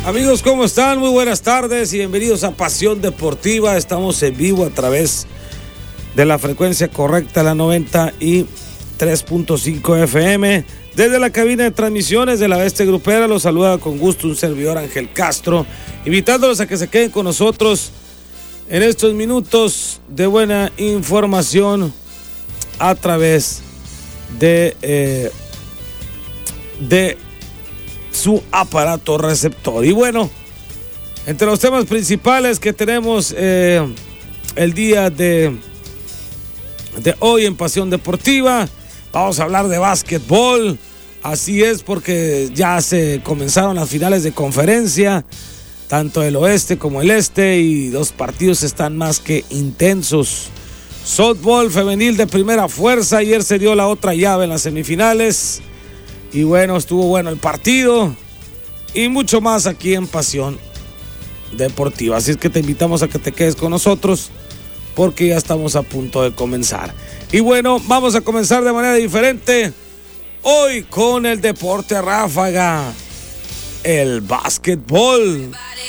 Amigos, ¿cómo están? Muy buenas tardes y bienvenidos a Pasión Deportiva. Estamos en vivo a través de la frecuencia correcta, la 93.5 FM. Desde la cabina de transmisiones de la Bestia Grupera los saluda con gusto un servidor, Ángel Castro, invitándolos a que se queden con nosotros en estos minutos de buena información a través de su aparato receptor. Y bueno, entre los temas principales que tenemos el día de hoy en Pasión Deportiva, vamos a hablar de básquetbol. Así es, porque ya se comenzaron las finales de conferencia, tanto el oeste como el este, y los partidos están más que intensos. Softball femenil de primera fuerza, ayer se dio la otra llave en las semifinales. Y bueno, estuvo bueno el partido y mucho más aquí en Pasión Deportiva. Así es que te invitamos a que te quedes con nosotros porque ya estamos a punto de comenzar. Y bueno, vamos a comenzar de manera diferente hoy con el deporte ráfaga, el básquetbol.